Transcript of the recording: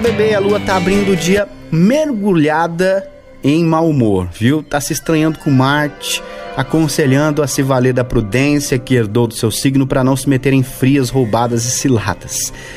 Bebê, a lua tá abrindo o dia mergulhada em mau humor, viu? Tá se estranhando com Marte, aconselhando a se valer da prudência que herdou do seu signo para não se meter em frias, roubadas e ciladas.